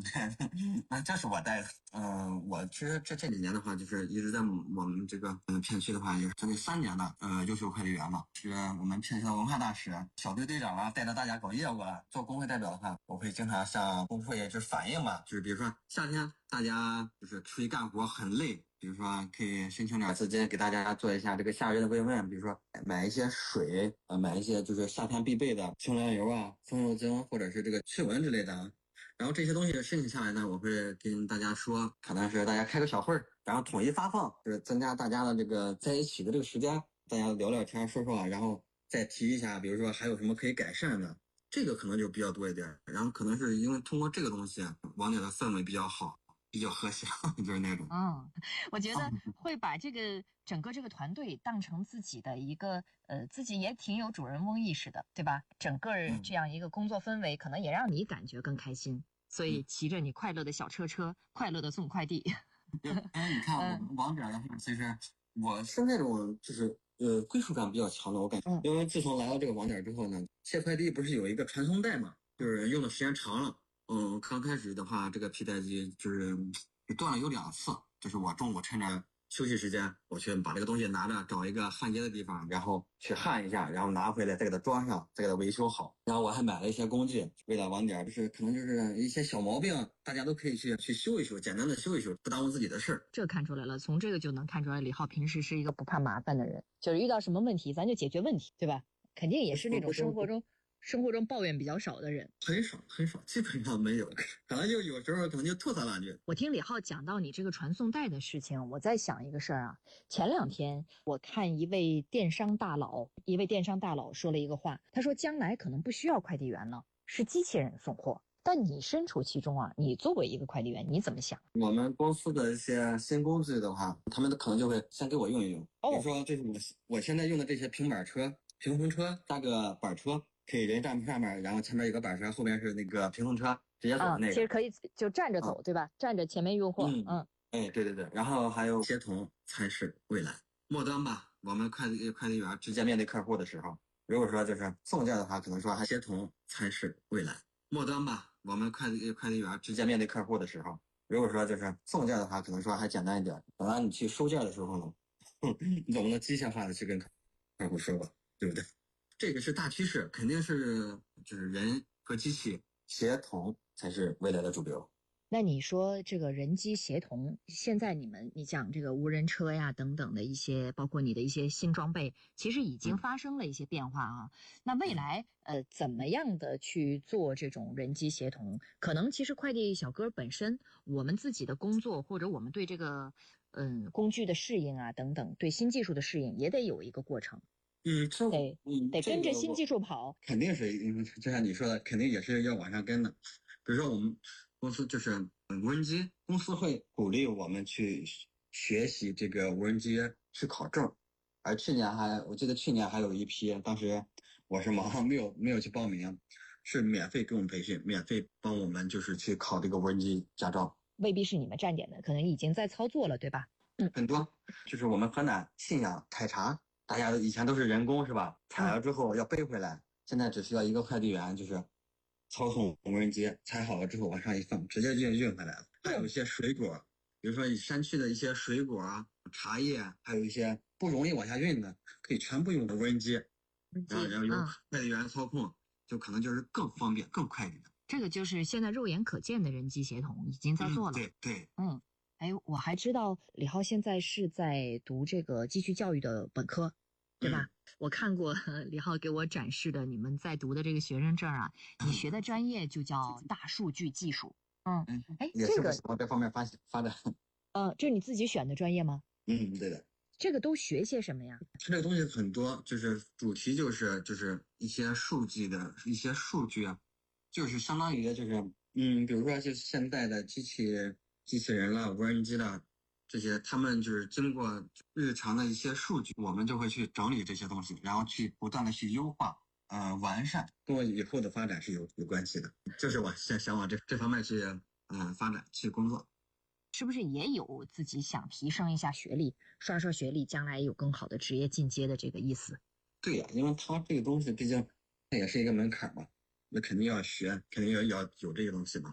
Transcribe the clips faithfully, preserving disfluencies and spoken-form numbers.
那这是我带的。嗯、呃，我其实这这几年的话，就是一直在我们这个嗯片区的话，也是将近三年的呃优秀快递员嘛，是我们片区的文化大使、小队队长啊，带着大家搞业务啊。做工会代表的话，我会经常向工会就是反映嘛，就是比如说夏天大家就是出去干活很累。比如说，可以申请点资金给大家做一下这个夏日的慰问，比如说买一些水，呃，买一些就是夏天必备的清凉油啊、风油精或者是这个驱蚊之类的。然后这些东西申请下来呢，我会跟大家说，可能是大家开个小会儿，然后统一发放，就是增加大家的这个在一起的这个时间，大家聊聊天、说说话，然后再提一下，比如说还有什么可以改善的，这个可能就比较多一点。然后可能是因为通过这个东西，网点的氛围比较好。比较和谐，就是那种。 嗯，我觉得会把这个整个这个团队当成自己的一个呃，自己也挺有主人翁意识的，对吧？整个这样一个工作氛围，可能也让你感觉更开心。所以骑着你快乐的小车车，快乐的送快递。 哎，你看我们网点的话，其实我是那种就是呃归属感比较强的，我感觉，因为自从来到这个网点之后呢，卸快递不是有一个传送带嘛，就是用的时间长了。嗯，刚开始的话，这个皮带机就是断了有两次，就是我中午趁着休息时间，我去把这个东西拿着，找一个焊接的地方，然后去焊一下，然后拿回来再给它装上，再给它维修好。然后我还买了一些工具，为了网点，就是可能就是一些小毛病，大家都可以去去修一修，简单的修一修，不耽误自己的事儿。 这看出来了，从这个就能看出来，李浩平时是一个不怕麻烦的人，就是遇到什么问题，咱就解决问题，对吧？肯定也是那种生活中。生活中抱怨比较少的人， 很少很少，基本上没有，可能就有时候可能就吐槽两句。 我听李浩讲到你这个传送带的事情，我在想一个事儿啊。前两天我看一位电商大佬，一位电商大佬说了一个话，他说将来可能不需要快递员了，是机器人送货。但你身处其中啊，你作为一个快递员，你怎么想？ 我们公司的一些新工具的话，他们可能就会先给我用一用，比如说这是我我现在用的这些平板车、平衡车加个板车。可以人站上面，然后前面有个板车，后边是那个平衡车，直接走的那个。 啊、其实可以就站着走，啊、对吧？站着前面运货。 嗯嗯。哎，对对对。然后还有协同才是未来。末端吧，我们快递快递员直接面对客户的时候，如果说就是送件的话，可能说还协同才是未来。末端吧，我们快递快递员直接面对客户的时候，如果说就是送件的话，可能说还简单一点。等到你去收件的时候呢，你总不能机械化的去跟客户说吧，对不对？这个是大趋势，肯定是就是人和机器协同才是未来的主流。 那你说这个人机协同，现在你们你讲这个无人车呀等等的一些，包括你的一些新装备，其实已经发生了一些变化啊。嗯、那未来呃怎么样的去做这种人机协同？可能其实快递小哥本身，我们自己的工作或者我们对这个嗯工具的适应啊等等，对新技术的适应也得有一个过程。 嗯，这得嗯得跟着新技术跑， 肯定是，就像你说的，肯定也是要往上跟的。比如说我们公司就是无人机，公司会鼓励我们去学习这个无人机去考证，而去年还我记得去年还有一批，当时我是忙没有没有去报名，是免费给我们培训，免费帮我们就是去考这个无人机驾照。 未必是你们站点的，可能已经在操作了，对吧？ 嗯，很多就是我们河南信阳采茶。大家以前都是人工是吧？采了之后要背回来，嗯、现在只需要一个快递员，就是操纵无人机，采好了之后往上一放，直接就运回来了。还有一些水果，比如说山区的一些水果啊、茶叶，还有一些不容易往下运的，可以全部用无人机，然后然后由快递员操控，就可能就是更方便、更快一点。 这个就是现在肉眼可见的人机协同已经在做了。 嗯、对对， 嗯。哎，我还知道李浩现在是在读这个继续教育的本科，对吧？嗯、我看过李浩给我展示的你们在读的这个学生证啊，你学的专业就叫大数据技术。嗯，哎，这个往这方面发发展。 呃，这是你自己选的专业吗？ 嗯，对的。 这个都学些什么呀？ 它这个东西很多，就是主题就是就是一些数据的一些数据啊，就是相当于就是嗯，比如说就是现在的机器。机器人了、无人机了，这些他们就是经过日常的一些数据，我们就会去整理这些东西，然后去不断的去优化、呃完善，跟我以后的发展是有有关系的。就是我想想往这这方面去嗯、呃、发展去工作。 是不是也有自己想提升一下学历，刷刷学历，将来有更好的职业进阶的这个意思？ 对呀、啊，因为它这个东西毕竟它也是一个门槛嘛，那肯定要学，肯定要要有这个东西嘛。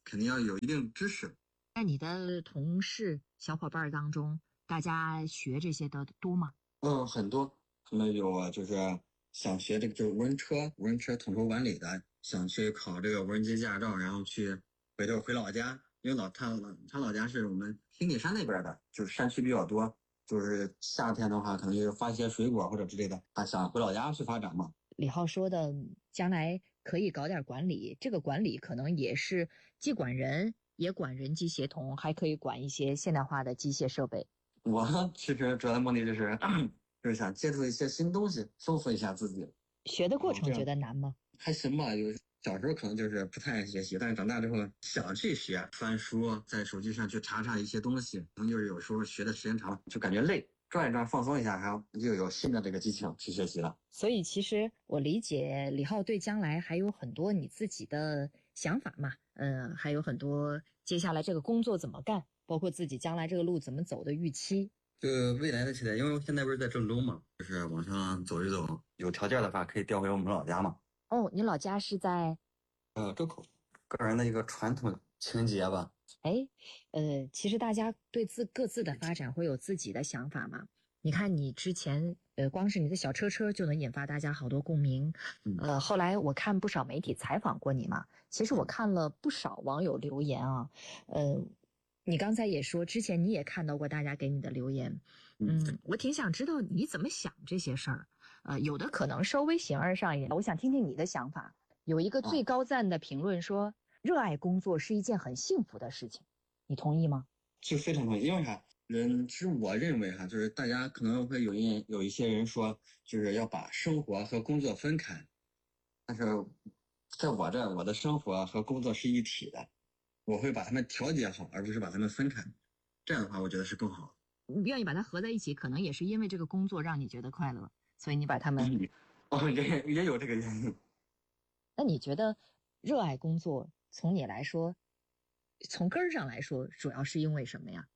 肯定要有一定知识。 在你的同事小伙伴当中，大家学这些的多吗？ 嗯，很多，可能有啊，就是想学这个就是无人车、无人车统筹管理的，想去考这个无人机驾照，然后去回头回老家，因为老他老他老家是我们平顶山那边的，就是山区比较多，就是夏天的话，可能就是发一些水果或者之类的，他想回老家去发展嘛。 李浩说的，将来可以搞点管理，这个管理可能也是既管人，也管人机协同，还可以管一些现代化的机械设备。 我其实主要的目的就是就是想接触一些新东西，丰富一下自己。 学的过程觉得难吗？ 还行吧，有小时候可能就是不太爱学习，但是长大之后想去学，翻书，在手机上去查查一些东西，可能就是有时候学的时间长了就感觉累，转一转放松一下，然后又有新的这个激情去学习了。 所以其实我理解李浩对将来还有很多你自己的想法嘛，嗯，还有很多接下来这个工作怎么干，包括自己将来这个路怎么走的预期。 就未来的期待，因为我现在不是在郑州嘛，就是往上走一走，有条件的话可以调回我们老家嘛。 哦，你老家是在？ 呃，周口，个人的一个传统情节吧。 哎，呃，其实大家对自各自的发展会有自己的想法嘛。你看你之前，呃，光是你的小车车就能引发大家好多共鸣。呃，后来我看不少媒体采访过你嘛，其实我看了不少网友留言啊。呃，你刚才也说，之前你也看到过大家给你的留言。嗯，我挺想知道你怎么想这些事儿。呃，有的可能稍微形而上一点，我想听听你的想法。有一个最高赞的评论说，热爱工作是一件很幸福的事情，你同意吗？ 是非常同意，因为啥？人其实我认为哈，就是大家可能会有一有一些人说，就是要把生活和工作分开，但是在我这，我的生活和工作是一体的，我会把它们调节好，而不是把它们分开。这样的话，我觉得是更好。 你愿意把它合在一起，可能也是因为这个工作让你觉得快乐，所以你把它们…… 哦，也也有这个原因。 那你觉得热爱工作，从你来说，从根儿上来说，主要是因为什么呀？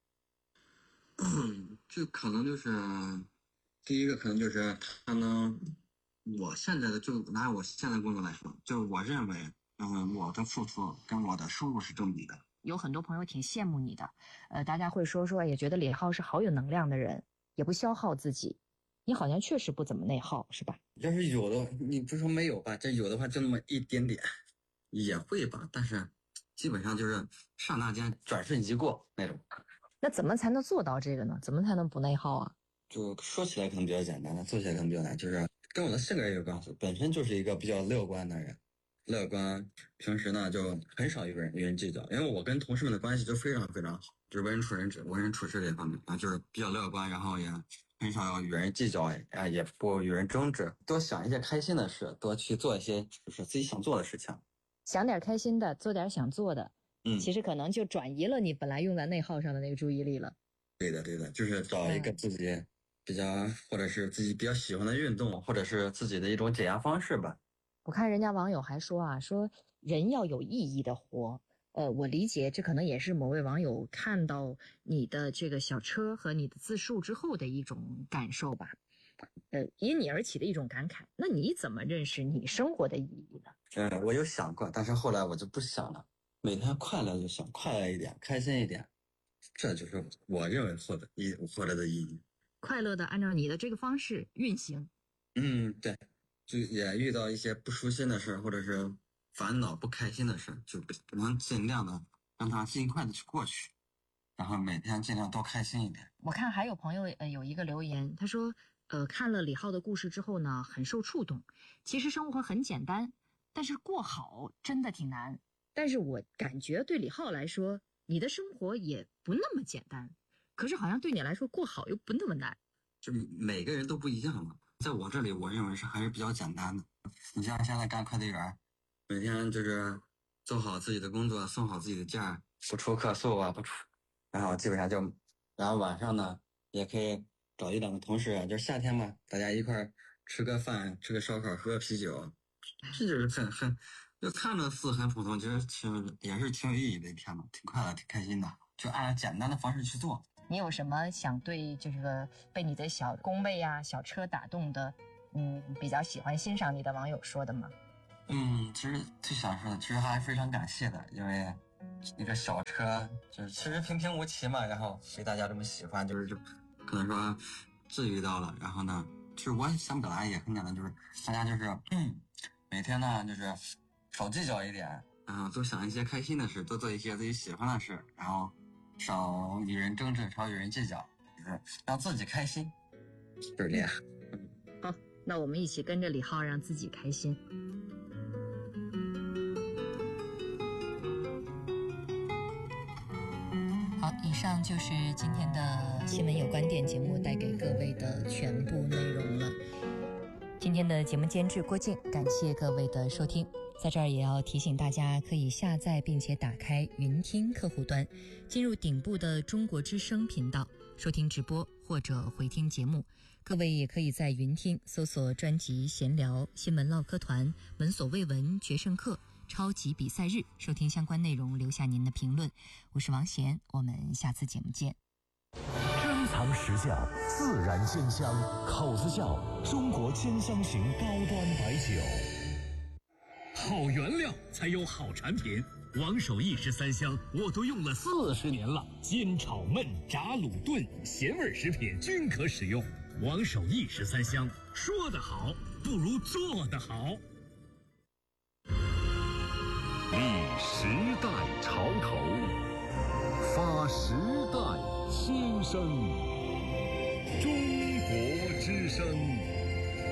就可能就是第一个，可能就是他能，我现在的就拿我现在工作来说，就是我认为，嗯，我的付出跟我的收入是正比的。 有很多朋友挺羡慕你的，呃，大家会说说，也觉得李浩是好有能量的人，也不消耗自己。你好像确实不怎么内耗，是吧？ 要是有的，你不是说没有吧？这有的话就那么一点点，也会吧，但是基本上就是刹那间转瞬即过那种。 那怎么才能做到这个呢？怎么才能不内耗啊？ 就说起来可能比较简单，但做起来可能比较难，就是跟我的性格也有关系，本身就是一个比较乐观的人。乐观，平时呢就很少与人与人计较，因为我跟同事们的关系就非常非常好，就是为人处人处为人处事这方面啊，就是比较乐观，然后也很少要与人计较，啊，也不与人争执，多想一些开心的事，多去做一些就是自己想做的事情， 想点开心的，做点想做的， 嗯， 其实可能就转移了你本来用在内耗上的那个注意力了。 对的，对的，就是找一个自己比较，或者是自己比较喜欢的运动，或者是自己的一种解压方式吧。 我看人家网友还说啊，说人要有意义的活。呃，我理解这可能也是某位网友看到你的这个小车和你的自述之后的一种感受吧。呃，因你而起的一种感慨。那你怎么认识你生活的意义呢？ 嗯，我有想过，但是后来我就不想了。每天快乐就行，快乐一点，开心一点，这就是我认为活的意活着的意义。 快乐的按照你的这个方式运行。 嗯，对，就也遇到一些不舒心的事儿，或者是烦恼、不开心的事儿，就不能尽量的让它尽快的去过去，然后每天尽量多开心一点。 我看还有朋友呃有一个留言，他说，呃，看了李浩的故事之后呢，很受触动。其实生活很简单，但是过好真的挺难。但是我感觉对李浩来说，你的生活也不那么简单，可是好像对你来说过好又不那么难。 就每个人都不一样嘛，在我这里，我认为是还是比较简单的。你像现在干快递员，每天就是做好自己的工作，送好自己的件，不出客诉啊，不出，然后基本上就，然后晚上呢也可以找一两个同事，就是夏天嘛，大家一块儿吃个饭，吃个烧烤，喝个啤酒，这就是很很，就看着似很普通，其实挺也是挺有意义的一天嘛，挺快乐，挺开心的，就按简单的方式去做。 你有什么想对这个被你的小工位呀、小车打动的，嗯，比较喜欢欣赏你的网友说的吗？ 嗯，其实最想说的，其实还是非常感谢的，因为一个小车，就是其实平平无奇嘛，然后所以大家这么喜欢，就是就可能说治愈到了。然后呢，其实我想表达也很简单，就是大家就是嗯，每天呢就是少计较一点，然后多想一些开心的事，多做一些自己喜欢的事，然后少与人争执，少与人计较，就是让自己开心，就是这样。 好，那我们一起跟着李浩，让自己开心。好，以上就是今天的新闻有观点节目带给各位的全部内容了。今天的节目监制郭靖，感谢各位的收听。在这儿也要提醒大家，可以下载并且打开云听客户端，进入顶部的中国之声频道，收听直播或者回听节目。各位也可以在云听搜索专辑闲聊、新闻唠嗑团、闻所未闻、决胜课、超级比赛日，收听相关内容，留下您的评论。我是王贤，我们下次节目见。 珍藏实窖，自然鲜香，口子窖中国兼香型高端白酒。 好原料才有好产品，王守义十三香我都用了四十年了，煎炒焖炸卤炖咸味食品均可使用。王守义十三香，说得好不如做得好。 立时代潮头，发时代新生。